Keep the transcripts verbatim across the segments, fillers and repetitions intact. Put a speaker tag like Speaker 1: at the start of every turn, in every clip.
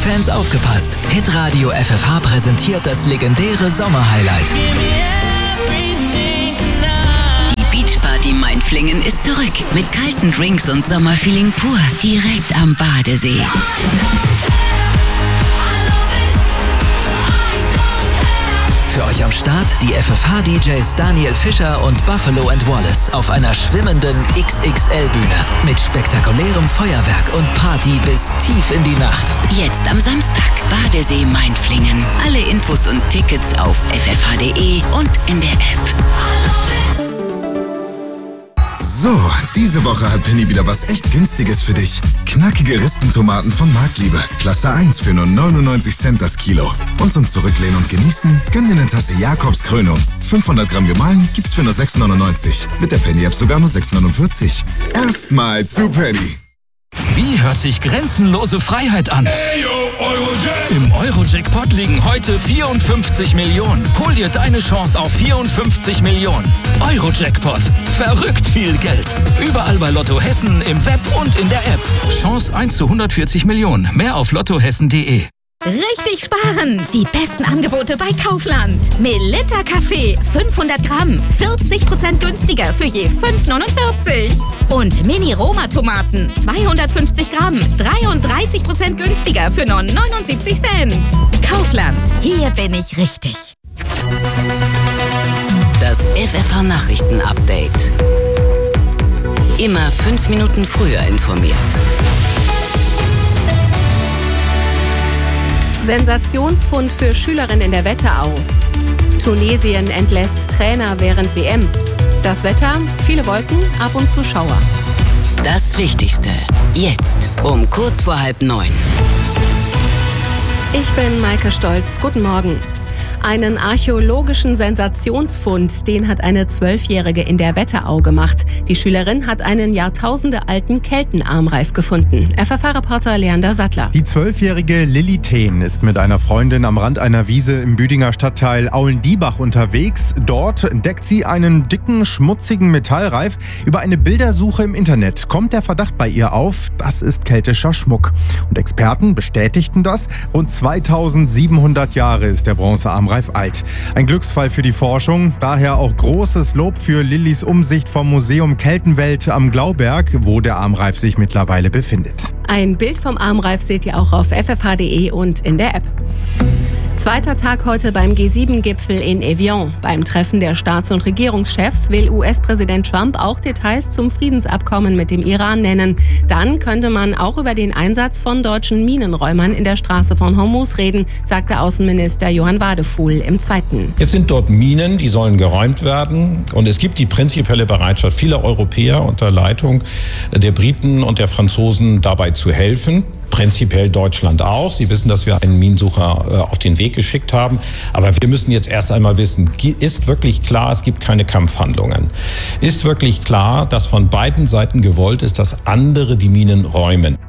Speaker 1: Fußballfans aufgepasst. Hitradio F F H präsentiert das legendäre Sommerhighlight.
Speaker 2: Die Beachparty Mainflingen ist zurück. Mit kalten Drinks und Sommerfeeling pur. Direkt am Badesee.
Speaker 1: Für euch am Start die F F H-D Js Daniel Fischer und Buffalo and Wallace auf einer schwimmenden X X L-Bühne mit spektakulärem Feuerwerk und Party bis tief in die Nacht.
Speaker 2: Jetzt am Samstag, Badesee Mainflingen. Alle Infos und Tickets auf f f h punkt d e und in der App.
Speaker 3: So, diese Woche hat Penny wieder was echt Günstiges für dich. Knackige Ristentomaten von Marktliebe. Klasse eins für nur neunundneunzig Cent das Kilo. Und zum Zurücklehnen und Genießen, gönn dir eine Tasse Jakobs Krönung. fünfhundert Gramm gemahlen gibt's für nur sechs neunundneunzig. Mit der Penny-App sogar nur sechs neunundvierzig. Erstmal zu Penny.
Speaker 4: Wie hört sich grenzenlose Freiheit an?
Speaker 5: Hey, yo, Eurojack.
Speaker 4: Im Euro-Jackpot liegen heute vierundfünfzig Millionen. Hol dir deine Chance auf vierundfünfzig Millionen. Euro-Jackpot. Verrückt viel Geld. Überall bei Lotto Hessen, im Web und in der App. Chance eins zu hundertvierzig Millionen. Mehr auf lottohessen punkt de.
Speaker 6: Richtig sparen! Die besten Angebote bei Kaufland. Melitta Kaffee, fünfhundert Gramm, vierzig Prozent günstiger für je fünf neunundvierzig. Und Mini-Roma-Tomaten, zweihundertfünfzig Gramm, dreiunddreißig Prozent günstiger für nur neunundsiebzig Cent. Kaufland, hier bin ich richtig.
Speaker 2: Das F F H-Nachrichten-Update. Immer fünf Minuten früher informiert.
Speaker 7: Sensationsfund für Schülerin in der Wetterau. Tunesien entlässt Trainer während W M. Das Wetter, viele Wolken, ab und zu Schauer.
Speaker 2: Das Wichtigste, jetzt um kurz vor halb neun.
Speaker 7: Ich bin Maike Stolz. Guten Morgen. Einen archäologischen Sensationsfund, den hat eine Zwölfjährige in der Wetterau gemacht. Die Schülerin hat einen jahrtausendealten Keltenarmreif gefunden. F F H-Reporter Leander Sattler.
Speaker 8: Die zwölfjährige Lilly Thehn ist mit einer Freundin am Rand einer Wiese im Büdinger Stadtteil Aulendiebach unterwegs. Dort entdeckt sie einen dicken, schmutzigen Metallreif. Über eine Bildersuche im Internet kommt der Verdacht bei ihr auf, das ist keltischer Schmuck. Und Experten bestätigten das. Rund zweitausendsiebenhundert Jahre ist der Bronzearmreif alt. Ein Glücksfall für die Forschung, daher auch großes Lob für Lillys Umsicht vom Museum Keltenwelt am Glauberg, wo der Armreif sich mittlerweile befindet.
Speaker 7: Ein Bild vom Armreif seht ihr auch auf f f h punkt d e und in der App. Zweiter Tag heute beim G sieben Gipfel in Evian. Beim Treffen der Staats- und Regierungschefs will U S-Präsident Trump auch Details zum Friedensabkommen mit dem Iran nennen. Dann könnte man auch über den Einsatz von deutschen Minenräumern in der Straße von Hormuz reden, sagte Außenminister Johann Wadefuhl im Zweiten.
Speaker 9: Jetzt sind dort Minen, die sollen geräumt werden. Und es gibt die prinzipielle Bereitschaft vieler Europäer unter Leitung der Briten und der Franzosen dabei zu helfen. Prinzipiell Deutschland auch. Sie wissen, dass wir einen Minensucher äh, auf den Weg geschickt haben. Aber wir müssen jetzt erst einmal wissen, ist wirklich klar, es gibt keine Kampfhandlungen? Ist wirklich klar, dass von beiden Seiten gewollt ist, dass andere die Minen räumen?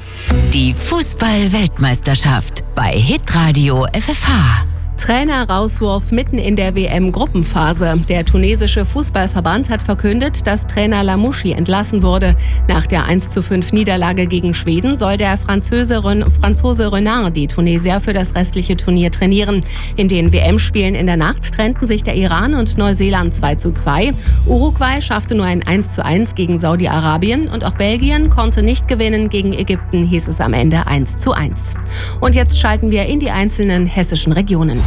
Speaker 2: Die Fußball-Weltmeisterschaft bei Hitradio F F H.
Speaker 7: Trainer-Rauswurf mitten in der W M-Gruppenphase. Der tunesische Fußballverband hat verkündet, dass Trainer Lamouchi entlassen wurde. Nach der eins zu fünf Niederlage gegen Schweden soll der Franzose, Franzose Renard die Tunesier für das restliche Turnier trainieren. In den W M-Spielen in der Nacht trennten sich der Iran und Neuseeland zwei zu zwei. Uruguay schaffte nur ein eins zu eins gegen Saudi-Arabien und auch Belgien konnte nicht gewinnen. Gegen Ägypten hieß es am Ende eins zu eins. Und jetzt schalten wir in die einzelnen hessischen Regionen.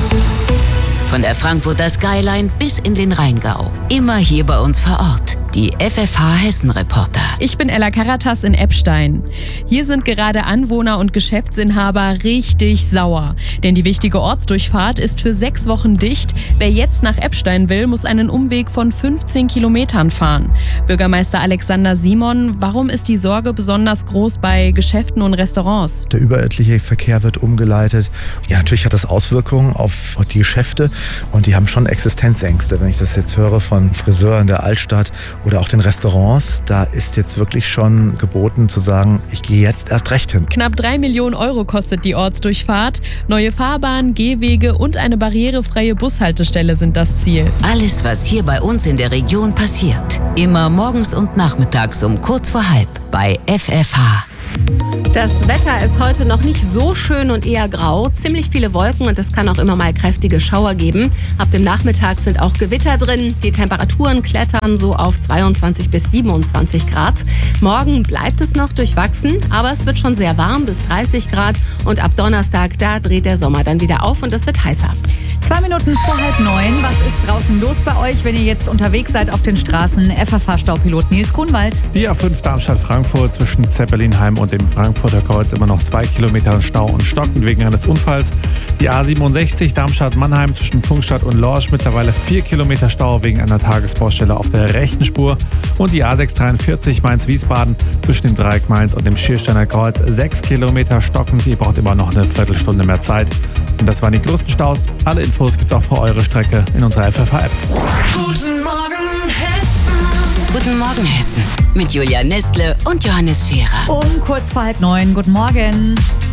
Speaker 2: Von der Frankfurter Skyline bis in den Rheingau. Immer hier bei uns vor Ort. Die F F H-Hessen-Reporter.
Speaker 10: Ich bin Ella Karatas in Eppstein. Hier sind gerade Anwohner und Geschäftsinhaber richtig sauer. Denn die wichtige Ortsdurchfahrt ist für sechs Wochen dicht. Wer jetzt nach Eppstein will, muss einen Umweg von fünfzehn Kilometern fahren. Bürgermeister Alexander Simon, warum ist die Sorge besonders groß bei Geschäften und Restaurants?
Speaker 11: Der überörtliche Verkehr wird umgeleitet. Ja, natürlich hat das Auswirkungen auf die Geschäfte und die haben schon Existenzängste. Wenn ich das jetzt höre von Friseuren der Altstadt oder auch den Restaurants, da ist jetzt wirklich schon geboten zu sagen, ich gehe jetzt erst recht hin.
Speaker 10: Knapp drei Millionen Euro kostet die Ortsdurchfahrt. Neue Fahrbahnen, Gehwege und eine barrierefreie Bushaltestelle sind das Ziel.
Speaker 2: Alles, was hier bei uns in der Region passiert. Immer morgens und nachmittags um kurz vor halb bei F F H.
Speaker 7: Das Wetter ist heute noch nicht so schön und eher grau. Ziemlich viele Wolken und es kann auch immer mal kräftige Schauer geben. Ab dem Nachmittag sind auch Gewitter drin. Die Temperaturen klettern so auf zweiundzwanzig bis siebenundzwanzig Grad. Morgen bleibt es noch durchwachsen, aber es wird schon sehr warm, bis dreißig Grad. Und ab Donnerstag, da dreht der Sommer dann wieder auf und es wird heißer.
Speaker 5: Zwei Minuten vor halb neun. Was ist draußen los bei euch, wenn ihr jetzt unterwegs seid auf den Straßen? F F H-Staupilot Nils Grunwald.
Speaker 12: Die A fünf Darmstadt-Frankfurt zwischen Zeppelinheim und dem Frankfurter Kreuz immer noch zwei Kilometer Stau und stockend wegen eines Unfalls. Die A siebenundsechzig Darmstadt-Mannheim zwischen Funkstadt und Lorsch mittlerweile vier Kilometer Stau wegen einer Tagesbaustelle auf der rechten Spur. Und die A sechshundertdreiundvierzig Mainz-Wiesbaden zwischen dem Dreieck Mainz und dem Schiersteiner Kreuz sechs Kilometer stockend. Ihr braucht immer noch eine Viertelstunde mehr Zeit. Und das waren die größten Staus. Alle Infos gibt's auch für eure Strecke in unserer F F H-App.
Speaker 1: Guten Morgen Hessen.
Speaker 2: Guten Morgen, Hessen. Mit Julia Nestle und Johannes Scherer.
Speaker 5: Um kurz vor halb neun. Guten Morgen.